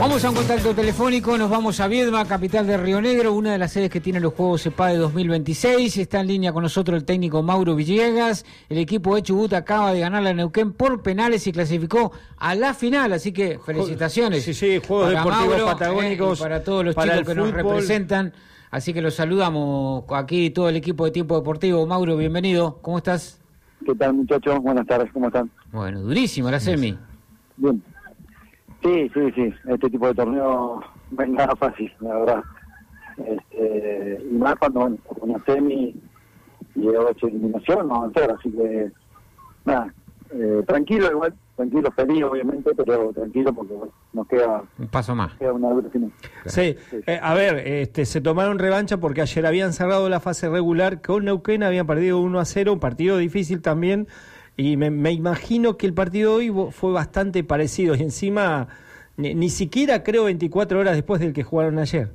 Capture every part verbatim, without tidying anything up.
Vamos a un contacto telefónico, nos vamos a Viedma, capital de Río Negro, una de las sedes que tiene los Juegos EPADE dos mil veintiséis. Está en línea con nosotros el técnico Mauro Villegas. El equipo de Chubut acaba de ganar a Neuquén por penales y clasificó a la final, así que felicitaciones. Sí, sí, Juegos para Deportivos Mauro, Patagónicos. Eh, para todos los para chicos que fútbol. nos representan. Así que los saludamos aquí, todo el equipo de Tiempo Deportivo. Mauro, bienvenido. ¿Cómo estás? ¿Qué tal, muchachos? Buenas tardes, ¿cómo están? Bueno, durísimo la semi. Bien. Sí, sí, sí. Este tipo de torneo no es nada fácil, la verdad. Este, y más cuando, bueno, una semi y ocho eliminación, no avanzar, así que, nada, eh, tranquilo igual, tranquilo, feliz obviamente, pero tranquilo porque bueno, nos queda un paso más. Queda una dura final. Sí, sí. Eh, a ver, este, se tomaron revancha porque ayer habían cerrado la fase regular con Neuquén, habían perdido uno a cero, un partido difícil también. Y me, me imagino que el partido de hoy fue bastante parecido. Y encima, ni, ni siquiera creo veinticuatro horas después del que jugaron ayer.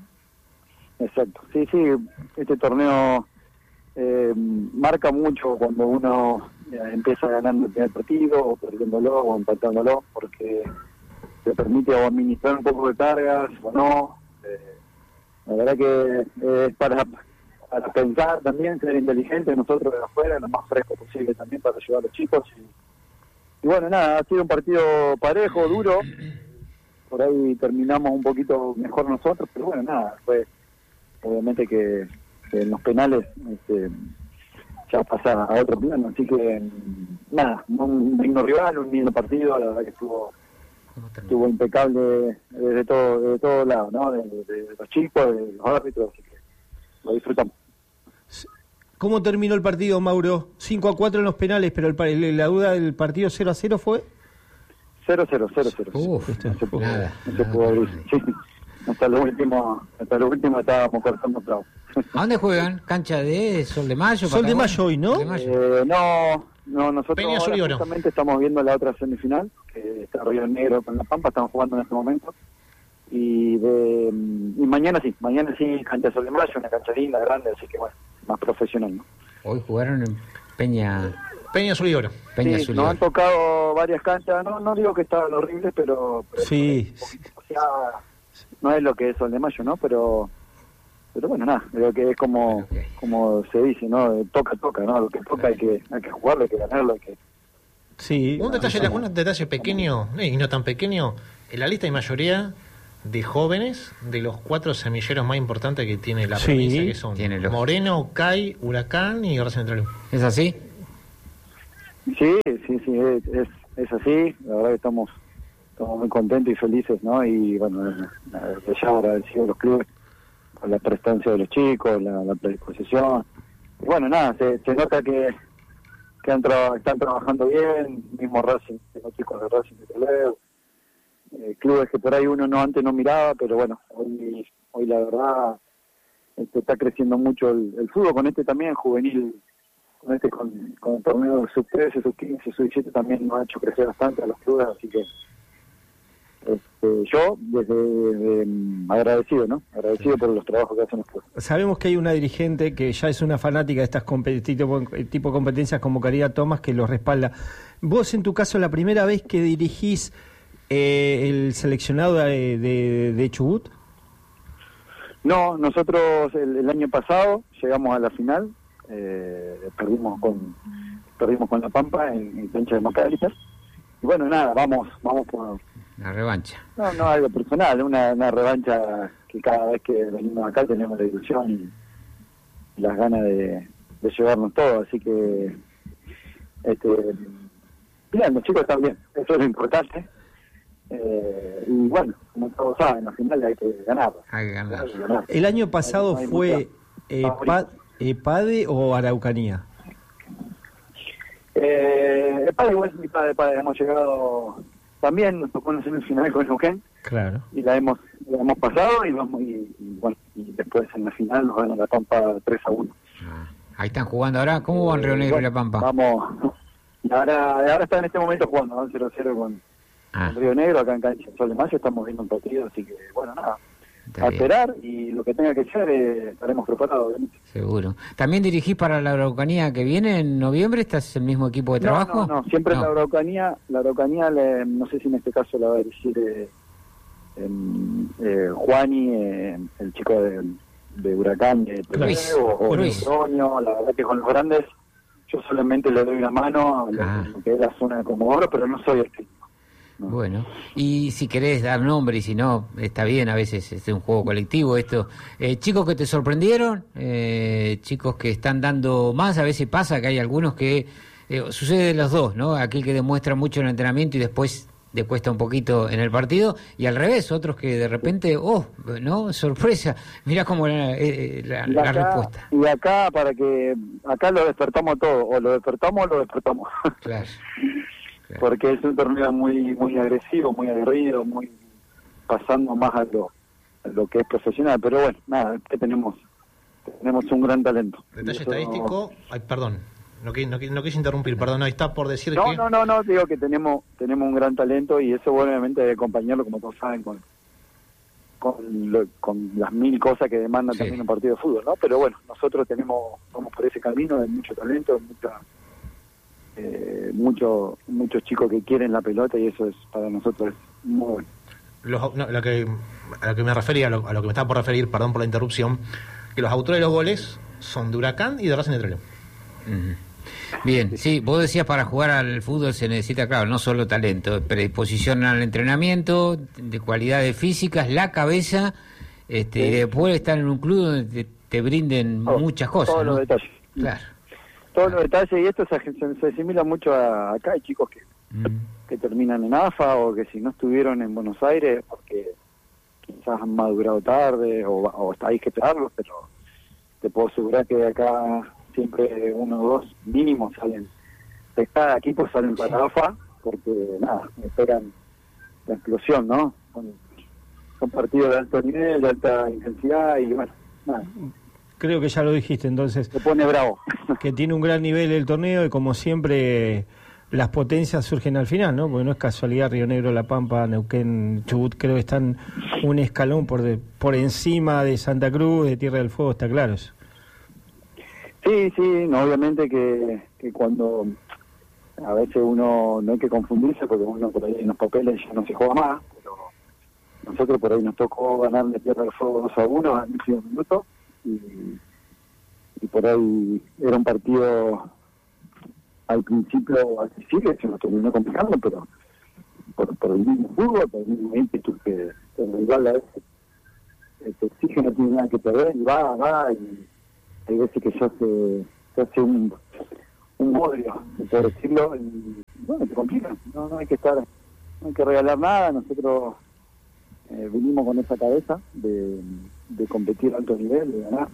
Exacto. Sí, sí, este torneo eh, marca mucho cuando uno eh, empieza ganando el primer partido, o perdiéndolo, o empatándolo, porque te permite o administrar un poco de cargas, o no. Eh, la verdad que eh, es para... para pensar también, ser inteligente nosotros de afuera, lo más fresco posible también para ayudar a los chicos. Y, y bueno, nada, ha sido un partido parejo, duro. Por ahí terminamos un poquito mejor nosotros, pero bueno, nada, fue obviamente que, que en los penales este, ya pasa a otro plano. Así que nada, un digno rival, un lindo partido, la verdad que estuvo estuvo impecable desde todo desde todo lado, ¿no? De, de, de los chicos, de los árbitros, así que lo disfrutamos. ¿Cómo terminó el partido, Mauro? cinco a cuatro en los penales, pero el, la duda del partido cero a cero fue... cero a cero, cero a cero. Uf, no se pudo, nada, no se pudo abrir. Sí, hasta lo último, hasta lo último estábamos cortando trabajos. ¿A dónde juegan? ¿Cancha de Sol de Mayo? Sol de Mayo hoy, ¿no? De Mayo. Eh, no, no, nosotros Peña ahora Sol justamente estamos viendo la otra semifinal, que está Río Negro con La Pampa, estamos jugando en este momento. Y de y mañana sí, mañana sí, cancha Sol de Mayo, una cancha linda, grande, así que bueno, más profesional, ¿no? Hoy jugaron en Peña... Peña Azul y Oro. Peña Sí, Azul y nos Oro. han tocado varias canchas, no no digo que estaban horribles, pero, pero Sí. un poquito, o sea, no es lo que es Sol de Mayo, ¿no? Pero pero bueno, nada, creo que es como Okay. como se dice, ¿no? Toca, toca, ¿no? Lo que toca hay que hay que jugarlo, hay que ganarlo, hay que... Sí. Un detalle, un detalle pequeño, eh, y no tan pequeño, en la lista hay mayoría de jóvenes de los cuatro semilleros más importantes que tiene la Sí, provincia, que son tiene los- Moreno, Cay, Huracán y Racing Central. ¿Es así? Sí, sí, sí, es, es, es así, la verdad que estamos, estamos muy contentos y felices, ¿no? Y bueno, desde ya agradecido a los clubes por la prestancia de los chicos, la, la predisposición. Y bueno, nada, se, se nota que, que han tra- están trabajando bien, mismo Racing, los chicos de Racing de Toledo, eh, clubes que por ahí uno no antes no miraba, pero bueno, hoy, hoy la verdad este, está creciendo mucho el, el fútbol, con este también juvenil. Con este con, con el torneo sub trece, sub quince, sub diecisiete también nos ha hecho crecer bastante a los clubes, así que este, yo desde, desde agradecido, ¿no? Agradecido por los trabajos que hacen los clubes. Sabemos que hay una dirigente que ya es una fanática de estas compet- tipo, tipo competencias como Caridad Tomás, que los respalda. Vos, en tu caso, la primera vez que dirigís eh, el seleccionado de, de, de Chubut. No, nosotros el, el año pasado llegamos a la final, eh, perdimos con perdimos con La Pampa en, en cancha de Macalister. Y bueno, nada, vamos vamos por... La revancha. No, no algo personal, una, una revancha que cada vez que venimos acá tenemos la ilusión y, y las ganas de, de llevarnos todo, así que este bien, los chicos están bien, eso es lo importante. Eh, y bueno, como todos saben, al final hay que ganar. Hay que ganar. Hay que ganar. ¿El año pasado Hay- hay fue mucha eh, favorita. pa, eh, PADE o Araucanía? Eh, el padre igual es mi padre, padre, hemos llegado también, nos tocó una semifinal con Neuquén Claro. y la hemos la hemos pasado y vamos y, y bueno, y después en la final nos gana La Pampa tres a uno. Ah, ahí están jugando ahora. ¿Cómo van Río Negro y La Pampa? Vamos, y ahora, ahora está en este momento jugando, ¿no? cero a cero con, Ah, con Río Negro, acá en cancha Sol de Mayo, estamos viendo un partido, así que bueno, nada, está a bien, esperar y lo que tenga que ser eh, estaremos preparados, obviamente. seguro. ¿También dirigís para la Araucanía que viene en noviembre? ¿Estás en el mismo equipo de trabajo? No, no, no, siempre No. la Araucanía, la Araucanía, le, no sé si en este caso la va a dirigir eh, eh, Juani, eh, el chico de, de Huracán, de Luis, o, o Luis. Logroño. La verdad que con los grandes yo solamente le doy una mano a lo, Ah. lo que es la zona de Comodoro, pero no soy el técnico. No. Bueno, y si querés dar nombre y si no, está bien, a veces es un juego colectivo esto. Eh, chicos que te sorprendieron, eh, chicos que están dando más, a veces pasa que hay algunos que, eh, sucede de los dos, ¿no? Aquel que demuestra mucho en el entrenamiento y después le cuesta un poquito en el partido, y al revés, otros que de repente, oh, ¿no? Sorpresa, mirá cómo la, eh, la, Y la acá, respuesta. y acá, para que, acá lo despertamos todo, o lo despertamos o lo despertamos. Claro. Claro. Porque es un torneo muy muy agresivo, muy aguerrido, muy pasando más a lo, a lo que es profesional. Pero bueno, nada, es que tenemos tenemos un gran talento. Detalle Eso- estadístico, ay, perdón, no, qui- no, qui- no quise interrumpir, perdón, ahí está por decir No, que... no, no, no, digo que tenemos tenemos un gran talento y eso obviamente hay que acompañarlo, como todos saben, con con, lo- con las mil cosas que demanda Sí. también un partido de fútbol, ¿no? Pero bueno, nosotros tenemos vamos por ese camino de mucho talento, de mucha eh, mucho, muchos chicos que quieren la pelota y eso es para nosotros es muy bueno. Los, no, lo que, a lo que me refería, a lo, a lo que me estaba por referir, perdón por la interrupción, que los autores de los goles son de Huracán y de Racing de Trelew. Ujú. Bien, sí, vos decías para jugar al fútbol se necesita, claro, no solo talento, predisposición al entrenamiento, de cualidades físicas, la cabeza, este, Sí. y después estar en un club donde te, te brinden Todo, muchas cosas, todos ¿no? los detalles. Claro. Todos los detalles y esto se, se, se asimila mucho a, acá hay chicos que, Mm. que terminan en A F A o que si no estuvieron en Buenos Aires porque quizás han madurado tarde o, o hay que esperarlos, pero te puedo asegurar que de acá siempre uno o dos mínimos salen de cada equipo salen para A F A porque nada, esperan la explosión, ¿no? Son, son partidos de alto nivel, de alta intensidad y bueno, nada, Creo que ya lo dijiste, entonces, se pone bravo. que tiene un gran nivel el torneo y como siempre las potencias surgen al final, ¿no? Porque no es casualidad, Río Negro, La Pampa, Neuquén, Chubut, creo que están un escalón por de, por encima de Santa Cruz, de Tierra del Fuego, está claro eso. Sí, sí, no, obviamente que, que cuando a veces uno no hay que confundirse porque uno por ahí en los papeles ya no se juega más, pero nosotros por ahí nos tocó ganar de Tierra del Fuego dos a uno al último minuto y, y por ahí era un partido al principio accesible, se nos terminó complicando, pero por, por el mismo fútbol, por el mismo ímpetu que que el rival a veces eh, te exige, no tiene nada que perder y va, va y hay veces que ya se, se hace un un bodrio, por decirlo, y bueno, te complica, no, no hay que estar, no hay que regalar nada, nosotros eh, vinimos con esa cabeza de, de competir a alto nivel, de ganar,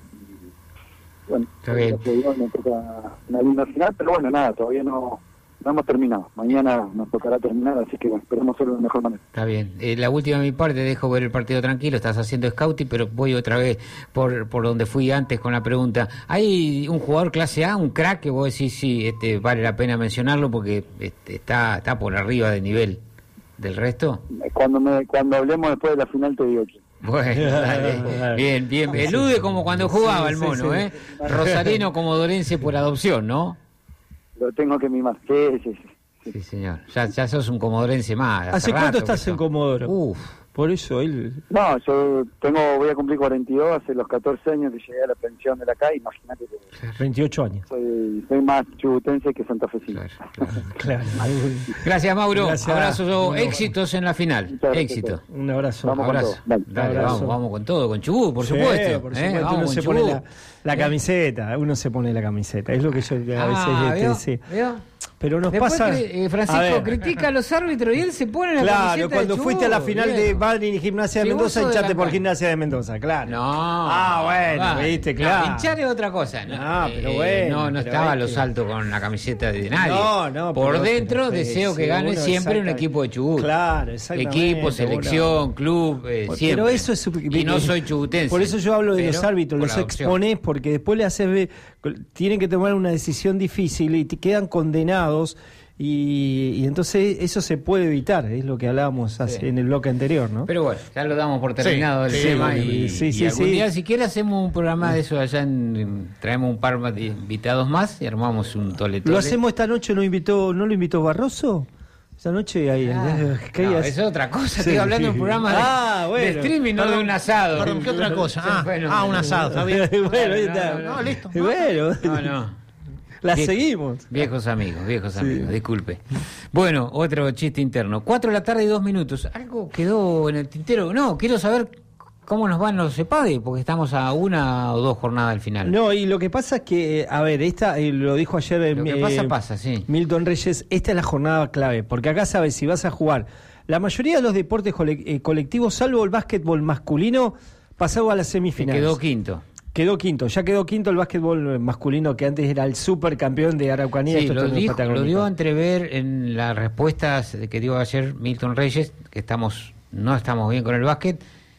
y bueno, Está bien. gracias a Dios nos toca una linda final, pero bueno, nada, todavía no, no hemos terminado, mañana nos tocará terminar, así que bueno, esperemos hacerlo de la mejor manera. Está bien. Eh, la última de mi parte, dejo ver el partido tranquilo, estás haciendo scouting, pero voy otra vez por por donde fui antes con la pregunta. ¿Hay un jugador clase A, un crack, que vos decís, sí, este, vale la pena mencionarlo porque este, está está por arriba del nivel del resto? Cuando me cuando hablemos después de la final te digo quién. Bueno, dale. Bien, bien. Elude como cuando jugaba el mono, sí, ¿eh? Rosarino comodorense por adopción, ¿no? Lo tengo que mimar, sí, sí, sí. Sí, señor. Ya, ya sos un comodorense más. ¿Hace rato cuánto que estás sos. en Comodoro? Uf. Por eso él... No, yo tengo, voy a cumplir cuarenta y dos, hace los catorce años que llegué a la pensión de la C A I, imagínate que veintiocho años. soy, soy más chubutense que santafesino. Claro, claro. Claro. Gracias, Mauro. Gracias. Abrazo, Bueno, éxitos en la final. Muchas gracias. Éxito. Un abrazo. Vamos con Abrazo. todo. Dale. Dale, Abrazo. vamos, vamos con todo, con Chubut, por Sí, supuesto. por ¿eh? supuesto, Vamos uno con se pone Chubut. la, la ¿Eh? camiseta, uno se pone la camiseta, es lo que yo a veces Ah, este, ¿vio? sí. ¿Vio? Pero nos Después pasa... cri- eh, A Francisco ver. critica a los árbitros y él se pone la Claro, camiseta de cuando Chubut, fuiste a la final de viejo. Madrid y Gimnasia de Si vos Mendoza, sos de hinchaste la por ca- Gimnasia de Mendoza, claro. No. Ah, bueno, vale. viste, No, claro. hinchar es otra cosa. No, Ah, pero Eh, bueno, No, no pero estaba a es los que- altos con la camiseta de nadie. No, no, Por pero- dentro pero- deseo que sí, gane uno siempre un exacta- equipo de Chubut. Claro, exactamente. Equipo, selección, uno- club, eh, Pero siempre. eso es... Y no soy chubutense. Por eso yo hablo de pero los árbitros, por los adopción. exponés, porque después le haces ver, tienen que tomar una decisión difícil y te quedan condenados y, y entonces eso se puede evitar, es lo que hablábamos hace- Sí. en el bloque anterior, ¿no? Pero bueno, ya lo damos por terminado Sí, el sí, tema sí, y, sí, y sí, algún sí. día si quieres hacemos un programa de eso allá en, en- traemos un par de invitados más y armamos un tole tole. Lo hacemos esta noche, ¿no invitó, no lo invitó Barroso? Esta noche hay... Ah, ¿qué no, días? es otra cosa, Sí. estoy hablando de un programa de, Ah, bueno. de streaming, no Perdón, de un asado. Perdón, ¿qué otra cosa? Ah, Bueno, ah, un asado, está bien. Bueno, ahí No, está. no, no, No, listo. Y bueno, No, no. la Bien. seguimos. Viejos amigos, viejos Sí. amigos, disculpe. Bueno, otro chiste interno. Cuatro de la tarde y dos minutos. ¿Algo quedó en el tintero? No, quiero saber cómo nos van los CEPADE, porque estamos a una o dos jornadas al final. No, y lo que pasa es que, a ver, esta eh, lo dijo ayer eh, Lo que eh, pasa, pasa, sí. Milton Reyes, esta es la jornada clave, porque acá sabes, si vas a jugar, la mayoría de los deportes cole- eh, colectivos, salvo el básquetbol masculino, pasó a las Se semifinales. quedó quinto. Quedó quinto, ya quedó quinto el básquetbol masculino, que antes era el supercampeón de Araucanía. Sí, estos lo, torneos dijo, lo patagónicos. dio a entrever en las respuestas que dio ayer Milton Reyes, que estamos no estamos bien con el básquet,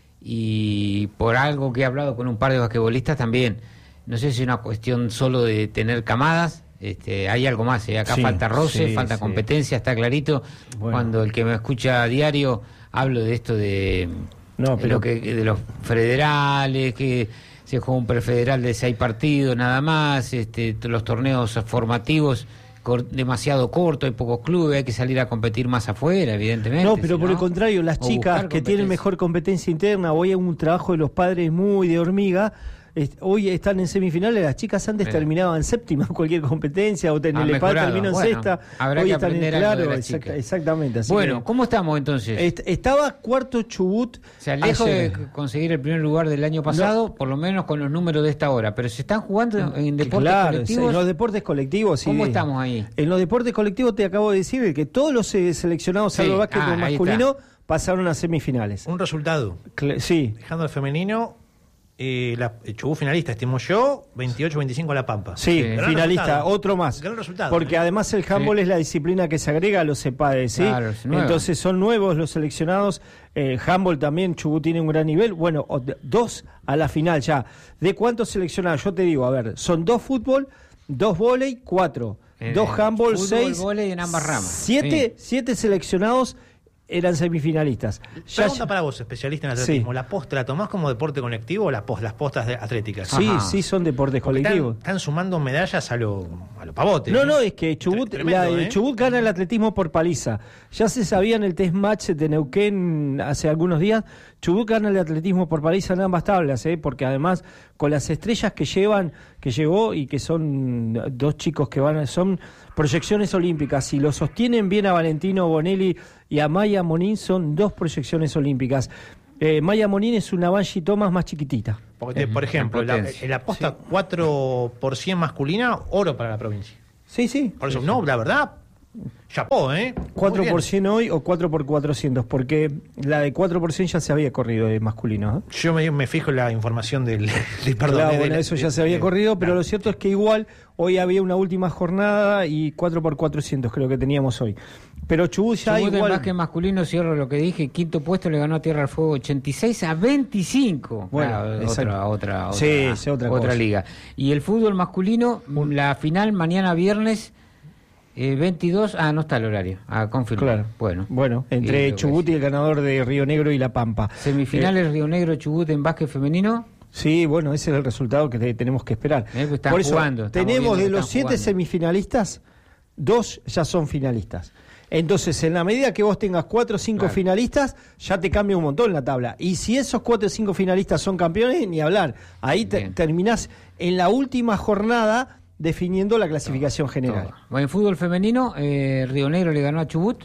y por algo que he hablado con un par de basquetbolistas también. No sé si es una cuestión solo de tener camadas, este, hay algo más, ¿eh? Acá Sí, falta roce, sí, falta sí. competencia, está clarito. Bueno. Cuando el que me escucha a diario hablo de esto de, No, de pero- lo que, de los federales, que se juega un prefederal de seis partidos nada más, este, los torneos formativos cor- demasiado corto, hay pocos clubes, hay que salir a competir más afuera, evidentemente. No, pero si por el contrario, las o chicas buscar que tienen competencia. mejor competencia interna, hoy hay un trabajo de los padres muy de hormiga. est- Hoy están en semifinales, las chicas antes Sí. terminaban séptima en cualquier competencia, o en Han el EPAD mejorado. terminó en Bueno, sexta. habrá Hoy que están en aprender algo de claro, las exacta- chicas. exactamente. Así Bueno, que- ¿cómo estamos entonces? Est- estaba cuarto Chubut. Se lejos ayer. de conseguir el primer lugar del año pasado, por lo menos con los números de esta hora, pero se están jugando en deportes Claro, colectivos. en los deportes colectivos. sí. ¿Cómo estamos ahí? En los deportes colectivos te acabo de decir que todos los eh, seleccionados, Sí, salvo básquetbol ah, ahí masculino, pasaron a semifinales. Un resultado. Cl- sí, Dejando el femenino, eh, la, el Chubut finalista, estimo yo, veintiocho veinticinco a La Pampa. sí, Sí. Gran finalista, resultado. otro más. Gran resultado. Porque ¿eh? además el handball Sí. es la disciplina que se agrega a los CEPADES, ¿sí? Claro, es nueva. Entonces son nuevos los seleccionados. Eh, handball también, Chubut tiene un gran nivel. Bueno, o- de- dos a la final ya. ¿De cuántos seleccionados? Yo te digo, a ver, son dos fútbol, dos vóley, cuatro. Eh, dos handball, fútbol, seis. vóley en ambas ramas. Siete, siete seleccionados eran semifinalistas. Ya- Pregunta para vos, especialista en Sí. atletismo. ¿La posta la tomás como deporte colectivo o la pos- las postas de- atléticas? Sí, Ajá. sí, son deportes Porque colectivos. Están, están sumando medallas a lo, a lo pavote. No, ¿eh? no, es que Chubut, Tre- tremendo, la- el ¿eh? Chubut gana el atletismo por paliza. Ya se sabía en el test match de Neuquén hace algunos días, Chubut gana el atletismo por paliza en ambas tablas, ¿eh? Porque además con las estrellas que llevan, que llegó y que son dos chicos que van, son proyecciones olímpicas. Si lo sostienen bien a Valentino Bonelli y a Maya Monín, son dos proyecciones olímpicas. Eh, Maya Monín es una Banshee Thomas más chiquitita. Porque, te- por En ejemplo, la, potencia. en la posta cuatro por cien masculina, oro para la provincia. Sí, sí. Por eso, no, la verdad, chapó, ¿eh? Muy cuatro bien. por cien hoy o cuatro por cuatrocientos, porque la de cuatro por cien ya se había corrido de masculino. ¿eh? Yo me, me fijo en la información del... del perdón, Claro, de- bueno, de- eso ya de- se había de- corrido, pero claro. lo cierto es que igual hoy había una última jornada y cuatro por cuatrocientos creo que teníamos hoy. Pero Chubut ya Chubut en igual... básquet masculino, cierro lo que dije, quinto puesto le ganó a Tierra del Fuego ochenta y seis a veinticinco. Bueno, Claro, exacto. otra, otra, Sí, otra, es otra cosa. liga. Y el fútbol masculino, la final mañana viernes eh, veintidós, ah, no está el horario, ah, confirmo. Claro. Bueno, Bueno, Y entre lo que Chubut y es. el ganador de Río Negro y La Pampa. Semifinales Río Negro Chubut en básquet femenino. Sí, bueno, ese es el resultado que te- tenemos que esperar. Eh, pues están Por eso, jugando, estamos tenemos viendo de que los están siete jugando. semifinalistas, dos ya son finalistas. Entonces, en la medida que vos tengas cuatro o cinco Claro. finalistas, ya te cambia un montón la tabla. Y si esos cuatro o cinco finalistas son campeones, ni hablar. Ahí te- Bien. terminás en la última jornada definiendo la clasificación general. Todo. Bueno, en fútbol femenino, eh, Río Negro le ganó a Chubut.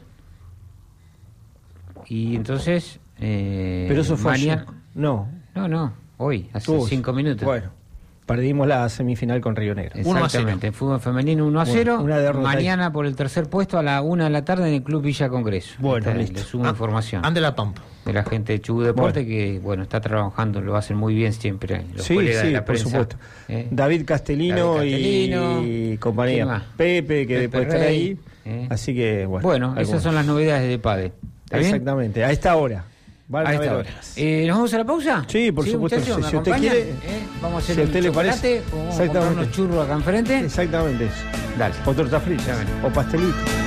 Y entonces. eh, Pero eso fue mañana. ayer. No. No, no, hoy, hace Uy, cinco minutos. Bueno, perdimos la semifinal con Río Negro. uno a Exactamente, en fútbol femenino uno a Bueno, cero. una derrota ahí. Mañana por el tercer puesto a la una de la tarde en el Club Villa Congreso. Bueno, Está, listo. Le sumo Ah, información Ande La Pampa. de la gente de Chubut Deporte que, bueno, está trabajando, lo hacen muy bien siempre los Sí, colegas sí, de la por prensa. supuesto. ¿eh? David Castellino, David Castellino, y ¿quién compañía. más? Pepe, que Pepe después estar Rey, ahí. ¿eh? Así que, bueno. Bueno, algunos. esas son las novedades de PADE. ¿Está bien? Exactamente, a esta hora. Van a Ahí haber está. horas. Eh, ¿Nos vamos a la pausa? Sí, por supuesto. muchachos, Si- ¿me si usted acompañan? quiere, ¿Eh? Vamos a hacer si a un usted le chocolate, parece. vamos a comprar Exactamente. unos churros acá enfrente. Exactamente eso. Dale. O torta frita. Ya ven. O pastelito.